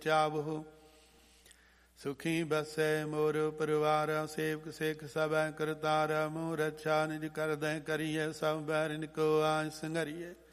ਚਾਵਹੁ। ਸੁਖੀ ਬਸੈ ਮੋਰ ਪਰਿਵਾਰ, ਸੇਵਕ ਸਿੱਖ ਸਭੈ ਕਰਤਾਰ। ਮੂਹ ਰੱਛਾ ਨਿਜ ਕਰਦੈ ਕਰੀਐ, ਸਭ ਬੈਰਿਨ ਕੋ ਆਜ ਸੰਘਰੀਐ।